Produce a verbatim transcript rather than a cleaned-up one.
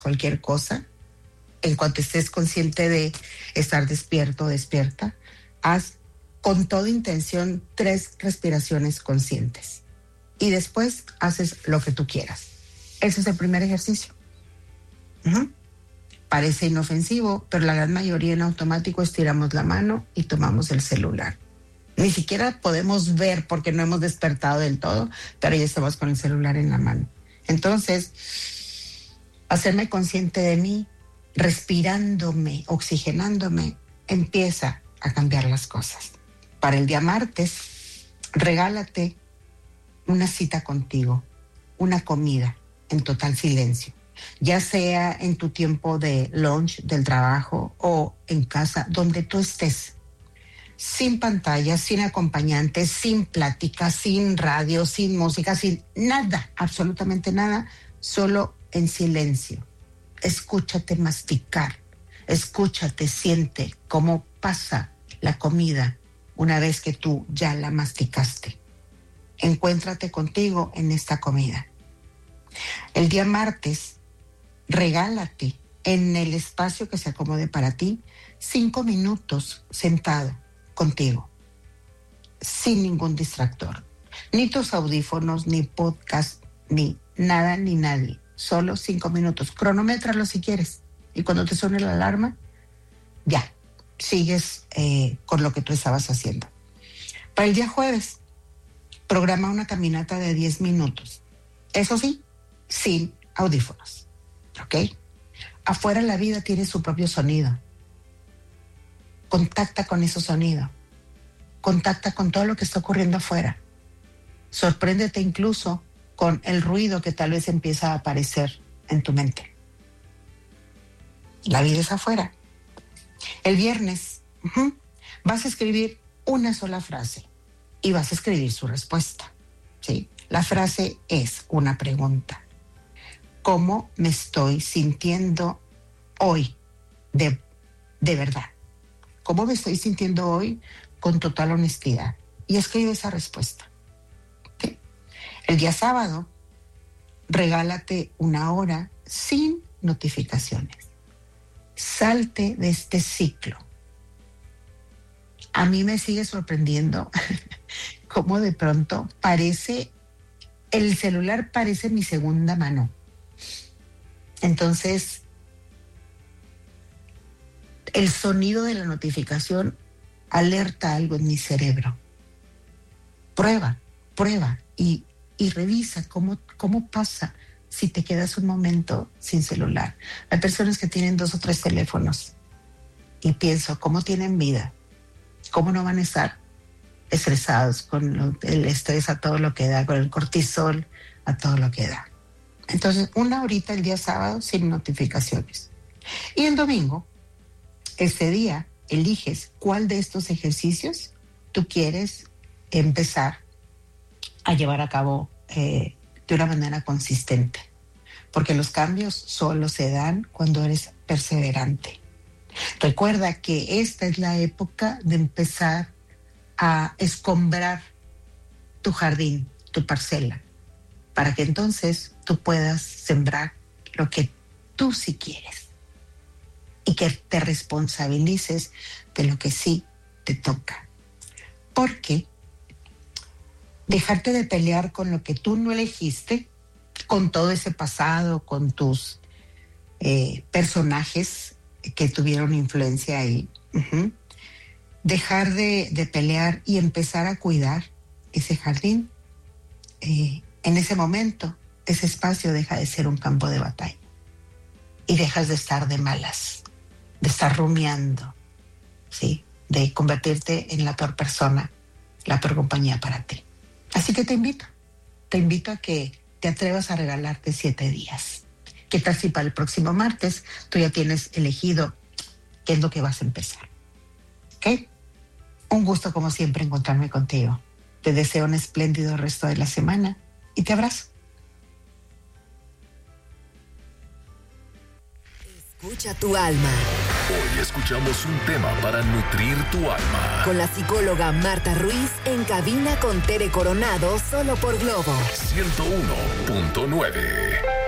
cualquier cosa, en cuanto estés consciente de estar despierto o despierta, haz con toda intención tres respiraciones conscientes. Y después haces lo que tú quieras. Ese es el primer ejercicio. Uh-huh. Parece inofensivo, pero la gran mayoría en automático estiramos la mano y tomamos el celular. Ni siquiera podemos ver porque no hemos despertado del todo, pero ya estamos con el celular en la mano. Entonces, hacerme consciente de mí, respirándome, oxigenándome, empieza a cambiar las cosas. Para el día martes, regálate una cita contigo, una comida en total silencio, ya sea en tu tiempo de lunch del trabajo o en casa, donde tú estés, sin pantalla, sin acompañantes, sin plática, sin radio, sin música, sin nada, absolutamente nada, solo en silencio. Escúchate masticar, escúchate, siente cómo pasa la comida una vez que tú ya la masticaste. Encuéntrate contigo en esta comida. El día martes, regálate en el espacio que se acomode para ti, cinco minutos sentado contigo, sin ningún distractor. Ni tus audífonos, ni podcast, ni nada, ni nadie. Solo cinco minutos. Cronométralo si quieres. Y cuando te suene la alarma, ya, sigues eh, con lo que tú estabas haciendo. Para el día jueves, programa una caminata de diez minutos. Eso sí, sin audífonos. ¿Ok? Afuera la vida tiene su propio sonido. Contacta con ese sonido. Contacta con todo lo que está ocurriendo afuera. Sorpréndete incluso con el ruido que tal vez empieza a aparecer en tu mente. La vida es afuera. El viernes uh-huh, vas a escribir una sola frase y vas a escribir su respuesta. ¿Sí? La frase es una pregunta. ¿Cómo me estoy sintiendo hoy? De, de verdad. ¿Cómo me estoy sintiendo hoy? Con total honestidad. Y escribe esa respuesta. ¿Sí? El día sábado, regálate una hora sin notificaciones. Salte de este ciclo. A mí me sigue sorprendiendo cómo de pronto parece, el celular parece mi segunda mano. Entonces, el sonido de la notificación alerta algo en mi cerebro. Prueba, prueba y, y revisa cómo, cómo pasa si te quedas un momento sin celular. Hay personas que tienen dos o tres teléfonos y pienso, ¿cómo tienen vida? ¿Cómo no van a estar estresados con lo, el estrés a todo lo que da, con el cortisol a todo lo que da? Entonces, una horita el día sábado sin notificaciones. Y el domingo, ese día, eliges cuál de estos ejercicios tú quieres empezar a llevar a cabo eh, de una manera consistente. Porque los cambios solo se dan cuando eres perseverante. Recuerda que esta es la época de empezar a escombrar tu jardín, tu parcela, para que entonces tú puedas sembrar lo que tú sí quieres y que te responsabilices de lo que sí te toca. Porque dejarte de pelear con lo que tú no elegiste, con todo ese pasado, con tus eh, personajes que tuvieron influencia ahí, uh-huh. dejar de, de pelear y empezar a cuidar ese jardín, eh, en ese momento, ese espacio deja de ser un campo de batalla y dejas de estar de malas, de estar rumiando, ¿sí? De convertirte en la peor persona, la peor compañía para ti. Así que te invito, te invito a que te atrevas a regalarte siete días. ¿Qué tal si para el próximo martes tú ya tienes elegido qué es lo que vas a empezar? ¿Ok? Un gusto como siempre encontrarme contigo. Te deseo un espléndido resto de la semana y te abrazo. Escucha tu alma. Hoy escuchamos un tema para nutrir tu alma. Con la psicóloga Marta Ruiz en cabina con Tere Coronado, solo por Globo ciento uno punto nueve.